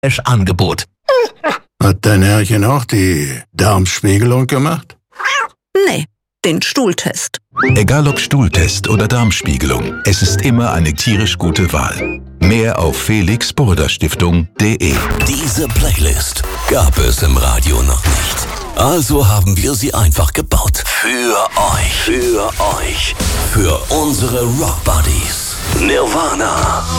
Angebot. Hat dein Herrchen auch die Darmspiegelung gemacht? Nee, den Stuhltest. Egal ob Stuhltest oder Darmspiegelung, es ist immer eine tierisch gute Wahl. Mehr auf felixburderstiftung.de. Diese Playlist gab es im Radio noch nicht. Also haben wir sie einfach gebaut. Für euch. Für unsere Rock Buddies. Nirvana.